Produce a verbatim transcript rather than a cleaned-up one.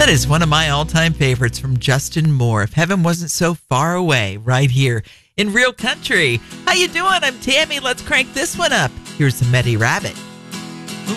That is one of my all-time favorites from Justin Moore, If Heaven Wasn't So Far Away, right here in Real Country. How you doing? I'm Tammy. Let's crank this one up. Here's the Medi Rabbit.